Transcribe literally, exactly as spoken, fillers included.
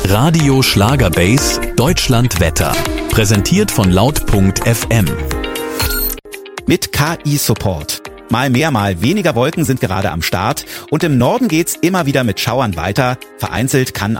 Radio Schlagerbase Deutschland Wetter. Präsentiert von laut Punkt F M. Mit K I-Support. Mal mehr, mal weniger Wolken sind gerade am Start und im Norden geht's immer wieder mit Schauern weiter. Vereinzelt kann